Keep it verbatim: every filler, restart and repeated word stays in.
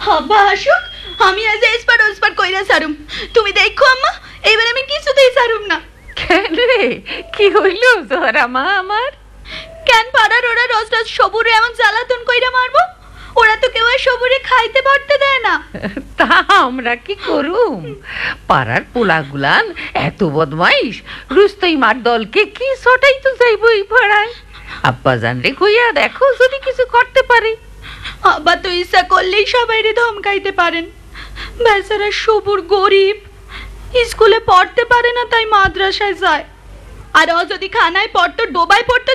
আব্বা আসুক, আমি আজ এসপার ওসপার কইরা সারুম। তুমি দেখো আম্মা, এবার আমি কিছুতেই সারুম না। কেন রে, কি হইল তোরা মা আমার? কেন পাড়ার ওরা রোজ রোজ সবুরে এমন জ্বালাতন কইরা মারবো? ওরা তো কেউ আর সবুরে খাইতে পারতে দেয় না। তা আমরা কি করুম? পাড়ার পোলাগুলান এত বদমাইশ, রুস্তই মার দলকে কি ছটাই তো যাইবো এই পাড়ায়। আব্বা জান রে কইয়া দেখো যদি কিছু করতে পারি। আব্বা তো ইচ্ছা করলেই সবাইরে ধমকাইতে পারেন। বেচারা সবুর গরিব, স্কুলে পড়তে পারে না, তাই মাদ্রাসায় যায়। আর ও যদি খানায় পড়তো, ডোবায় পড়তো,